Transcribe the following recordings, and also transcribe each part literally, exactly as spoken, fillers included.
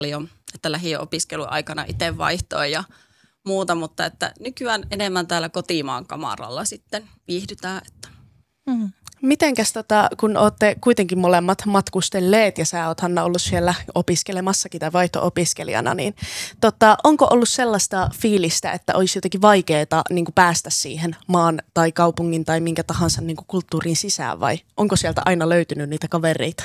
paljon, että lähiöopiskelun aikana itse vaihtoin ja muuta, mutta että nykyään enemmän täällä kotimaan kamaralla sitten viihdytään. Että. Mm. Mitenkäs tota, kun olette kuitenkin molemmat matkustelleet ja sä oot, Hanna, ollut siellä opiskelemassakin tai vaihto-opiskelijana, niin tota, onko ollut sellaista fiilistä, että olisi jotenkin vaikeaa niin kuin päästä siihen maan tai kaupungin tai minkä tahansa niin kuin kulttuurin sisään, vai onko sieltä aina löytynyt niitä kavereita?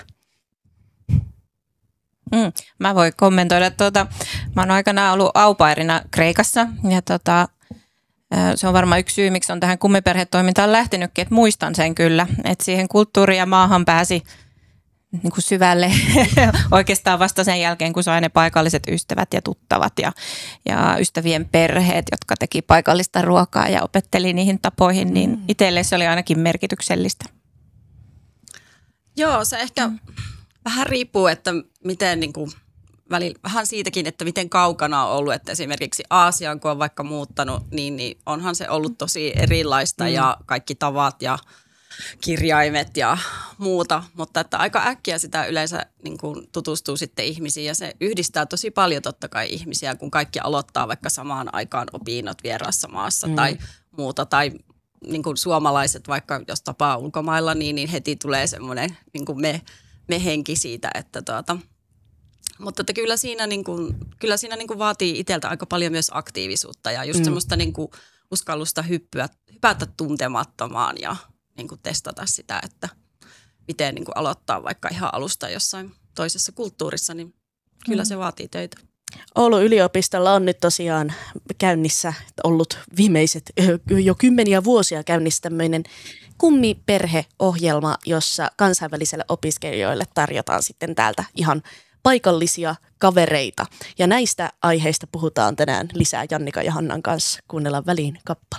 Mm, mä voin kommentoida. Tuota, mä oon aikanaan ollut aupairina Kreikassa ja tota, se on varmaan yksi syy, miksi on tähän kummiperhetoimintaan lähtenytkin, että muistan sen kyllä, että siihen kulttuuriin ja maahan pääsi niin kuin syvälle oikeastaan vasta sen jälkeen, kun sai ne paikalliset ystävät ja tuttavat ja, ja ystävien perheet, jotka teki paikallista ruokaa ja opetteli niihin tapoihin, niin mm. itselle se oli ainakin merkityksellistä. Joo, se ehkä mm. vähän riippuu, että miten niin kuin välillä, vähän siitäkin, että miten kaukana on ollut, että esimerkiksi Aasiaan, kun on vaikka muuttanut, niin, niin onhan se ollut tosi erilaista mm. ja kaikki tavat ja kirjaimet ja muuta, mutta että aika äkkiä sitä yleensä niin kuin tutustuu sitten ihmisiin ja se yhdistää tosi paljon totta kai ihmisiä, kun kaikki aloittaa vaikka samaan aikaan opinnot vieraassa maassa mm. tai muuta tai niin kuin suomalaiset vaikka jos tapaa ulkomailla, niin, niin heti tulee semmoinen niin kuin me, me henki siitä, että tuota, mutta että kyllä siinä, niin kuin, kyllä siinä niin kuin vaatii itseltä aika paljon myös aktiivisuutta ja just mm. semmoista niin kuin uskallusta hyppyä, hypätä tuntemattomaan ja niin kuin testata sitä, että miten niin kuin aloittaa vaikka ihan alusta jossain toisessa kulttuurissa, niin kyllä mm. se vaatii töitä. Oulun yliopistolla on nyt tosiaan käynnissä ollut viimeiset jo kymmeniä vuosia käynnissä tämmöinen kummiperheohjelma, jossa kansainvälisille opiskelijoille tarjotaan sitten täältä ihan paikallisia kavereita. Ja näistä aiheista puhutaan tänään lisää Jannika ja Hannan kanssa. Kuunnellaan väliin kappale.